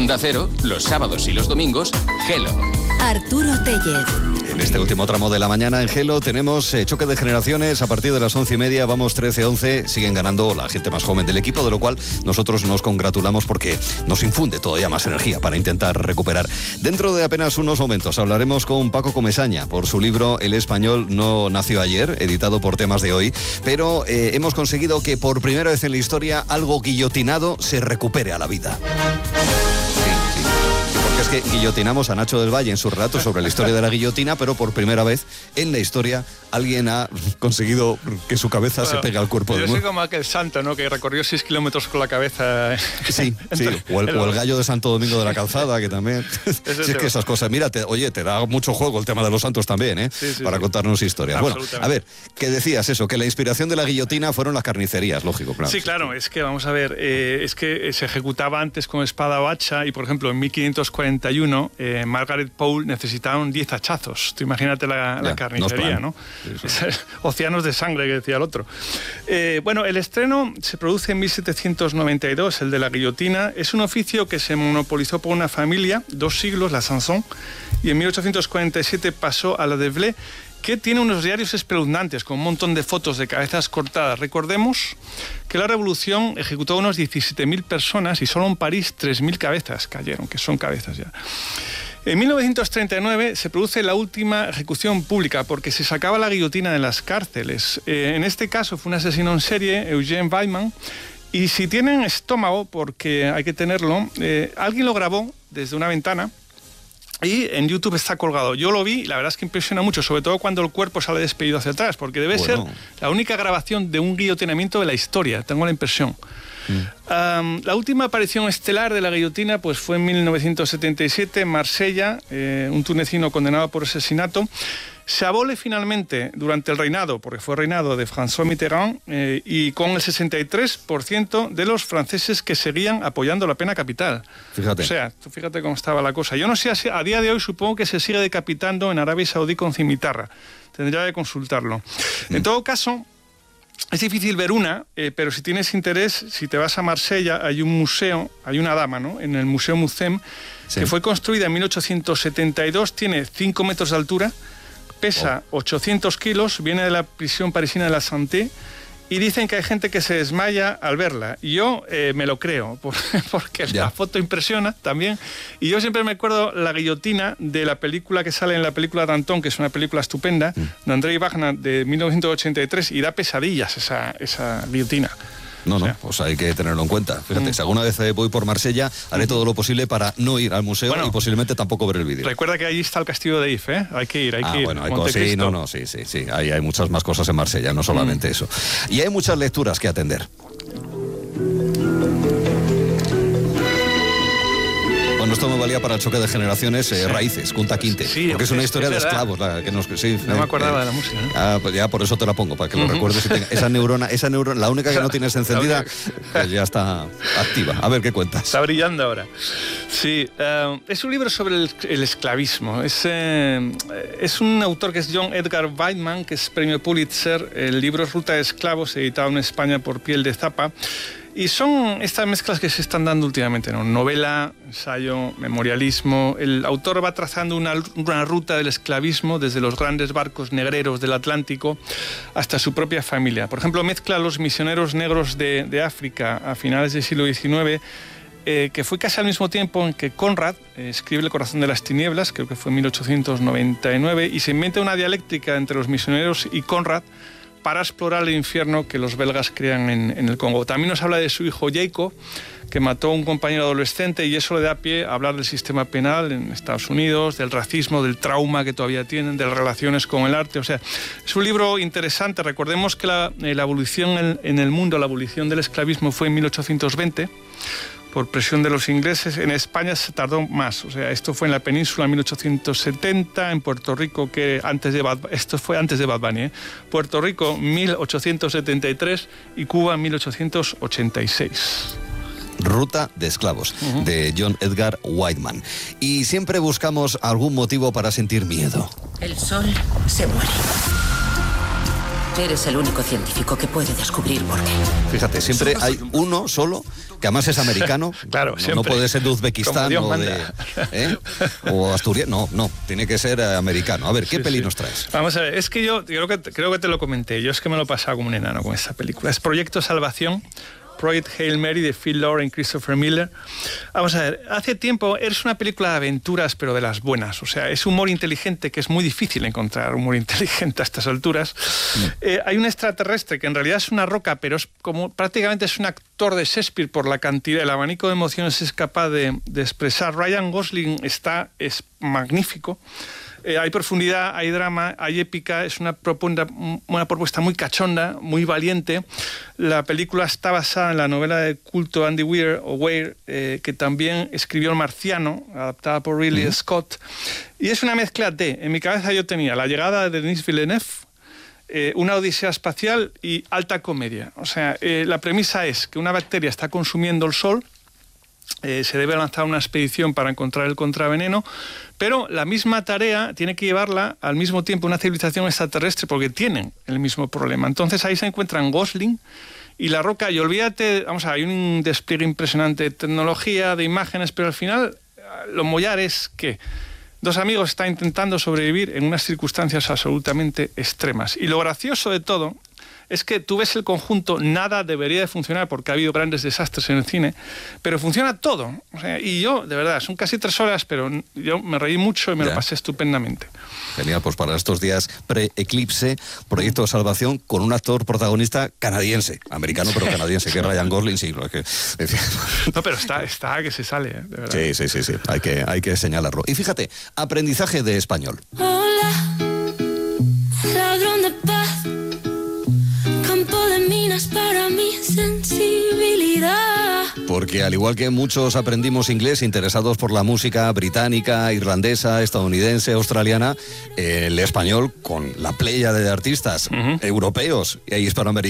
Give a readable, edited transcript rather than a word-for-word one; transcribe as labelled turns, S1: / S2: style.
S1: Onda Cero, los sábados y los domingos, Hello.
S2: Arturo Tellez.
S3: En este último tramo de la mañana en Hello tenemos choque de generaciones a partir de las 11:30, vamos 13-11, siguen ganando la gente más joven del equipo, de lo cual nosotros nos congratulamos porque nos infunde todavía más energía para intentar recuperar. Dentro de apenas unos momentos hablaremos con Paco Comesaña por su libro El español no nació ayer, editado por Temas de Hoy, pero hemos conseguido que por primera vez en la historia algo guillotinado se recupere a la vida. Es que guillotinamos a Nacho del Valle en su relato sobre la historia de la guillotina, pero por primera vez en la historia alguien ha conseguido que su cabeza se pegue al cuerpo de
S4: Yo
S3: muerto.
S4: soy como aquel santo, ¿no?, que recorrió 6 kilómetros con la cabeza.
S3: Sí, o el gallo de Santo Domingo de la Calzada, que también. Es que esas cosas, mira, te da mucho juego el tema de los santos también, ¿eh? Sí, para contarnos historias. Bueno, a ver, ¿qué decías eso? Que la inspiración de la guillotina fueron las carnicerías, lógico, claro.
S4: Sí, claro, es que vamos a ver, es que se ejecutaba antes con espada o hacha y, por ejemplo, en 1541 Margaret Pole necesitaban 10 hachazos. Tú imagínate la carnicería, ¿no? Sí. Océanos de sangre, que decía el otro. Bueno, el estreno se produce en 1792, el de la guillotina. Es un oficio que se monopolizó por una familia, 2 siglos, la Sanson, y en 1847 pasó a la Devlé, que tiene unos diarios espeluznantes con un montón de fotos de cabezas cortadas. Recordemos que la revolución ejecutó a unos 17.000 personas y solo en París 3.000 cabezas cayeron, que son cabezas ya. En 1939 se produce la última ejecución pública porque se sacaba la guillotina de las cárceles. En este caso fue un asesino en serie, Eugene Weidmann, y si tienen estómago, porque hay que tenerlo, alguien lo grabó desde una ventana. Y en YouTube está colgado. Yo lo vi y la verdad es que impresiona mucho, sobre todo cuando el cuerpo sale despedido hacia atrás, porque debe ser la única grabación de un guillotinamiento de la historia, tengo la impresión. La última aparición estelar de la guillotina pues fue en 1977 en Marsella, un tunecino condenado por asesinato. Se abole finalmente durante el reinado, porque fue reinado de François Mitterrand, y con el 63% de los franceses que seguían apoyando la pena capital.
S3: Fíjate.
S4: O sea, tú fíjate cómo estaba la cosa. Yo no sé, a día de hoy supongo que se sigue decapitando en Arabia Saudí con cimitarra. Tendría que consultarlo. En todo caso, es difícil ver una, pero si tienes interés, si te vas a Marsella, hay un museo, hay una dama, ¿no?, en el Museo Mucem, que fue construida en 1872, tiene 5 metros de altura, pesa 800 kilos, viene de la prisión parisina de la Santé, y dicen que hay gente que se desmaya al verla. Y yo me lo creo, porque la foto impresiona también. Y yo siempre me acuerdo la guillotina de la película que sale en la película Danton, que es una película estupenda, de Andrei Wagner, de 1983, y da pesadillas esa guillotina.
S3: No, pues hay que tenerlo en cuenta. Fíjate, si alguna vez voy por Marsella, haré todo lo posible para no ir al museo y posiblemente tampoco ver el vídeo.
S4: Recuerda que allí está el castillo de If, ¿eh? Hay que ir, hay que ir.
S3: Bueno, sí. Hay muchas más cosas en Marsella, no solamente eso. Y hay muchas lecturas que atender. Bueno, esto me valía para el choque de generaciones, Raíces, Kunta Kinte, porque es una historia de esclavos. No
S4: me acordaba de la música, ¿no?
S3: Pues ya por eso te la pongo, para que lo recuerdes. Esa neurona, la única que no tienes encendida, pues ya está activa. A ver, ¿qué cuentas?
S4: Está brillando ahora. Sí, es un libro sobre el esclavismo. Es un autor que es John Edgar Weidman, que es premio Pulitzer. El libro es Ruta de Esclavos, editado en España por Piel de Zapa. Y son estas mezclas que se están dando últimamente, ¿no? Novela, ensayo, memorialismo. El autor va trazando una ruta del esclavismo desde los grandes barcos negreros del Atlántico hasta su propia familia. Por ejemplo, mezcla a los misioneros negros de África a finales del siglo XIX, que fue casi al mismo tiempo en que Conrad escribe El corazón de las tinieblas, creo que fue en 1899, y se inventa una dialéctica entre los misioneros y Conrad para explorar el infierno que los belgas crean en el Congo. También nos habla de su hijo Jacob, que mató a un compañero adolescente, y eso le da pie a hablar del sistema penal en Estados Unidos, del racismo, del trauma que todavía tienen, de las relaciones con el arte. O sea, es un libro interesante. Recordemos que la abolición en el mundo, la abolición del esclavismo fue en 1820, por presión de los ingleses. En España se tardó más, o sea, esto fue en la península en 1870, en Puerto Rico, esto fue antes de Bad Bunny, Puerto Rico 1873 y Cuba en 1886.
S3: Ruta de esclavos, de John Edgar Weidman. Y siempre buscamos algún motivo para sentir miedo.
S2: El sol se muere. Eres el único científico que puede descubrir por qué.
S3: Fíjate, siempre hay uno solo, que además es americano.
S4: Claro,
S3: no puede ser de Uzbekistán o asturiano. No, tiene que ser americano. A ver, ¿qué peli nos traes?
S4: Vamos a ver, es que yo creo que te lo comenté. Yo es que me lo he pasado como un enano con esta película. Es Proyecto Salvación. Project Hail Mary de Phil Lord y Christopher Miller. Vamos a ver, hace tiempo es una película de aventuras, pero de las buenas. O sea, es humor inteligente, que es muy difícil encontrar humor inteligente a estas alturas. Hay un extraterrestre que en realidad es una roca, pero es como prácticamente es un actor de Shakespeare por la cantidad, el abanico de emociones es capaz de expresar. Ryan Gosling es magnífico. Hay profundidad, hay drama, hay épica, es una propuesta muy cachonda, muy valiente. La película está basada en la novela de culto Andy Weir, que también escribió El Marciano, adaptada por Ridley Scott. Y es una mezcla en mi cabeza yo tenía la llegada de Denis Villeneuve, una odisea espacial y alta comedia. O sea, la premisa es que una bacteria está consumiendo el sol, se debe lanzar una expedición para encontrar el contraveneno, pero la misma tarea tiene que llevarla al mismo tiempo una civilización extraterrestre porque tienen el mismo problema. Entonces ahí se encuentran Gosling y La Roca, y olvídate, hay un despliegue impresionante de tecnología, de imágenes, pero al final lo mollar es que dos amigos están intentando sobrevivir en unas circunstancias absolutamente extremas. Y lo gracioso de todo es que tú ves el conjunto, nada debería de funcionar porque ha habido grandes desastres en el cine, pero funciona todo. O sea, y yo, de verdad, son casi 3 horas, pero yo me reí mucho y me lo pasé estupendamente.
S3: Genial, pues para estos días pre-eclipse, Proyecto Salvación, con un actor protagonista canadiense, americano pero canadiense, que es Ryan Gosling, sí.
S4: No, pero está que se sale, de verdad.
S3: Sí, hay que señalarlo. Y fíjate, aprendizaje de español.
S5: Hola, ladrón de paz. Para mi sensibilidad.
S3: Porque al igual que muchos aprendimos inglés interesados por la música británica, irlandesa, estadounidense, australiana, el español, con la pléyade de artistas europeos e hispanoamericanos,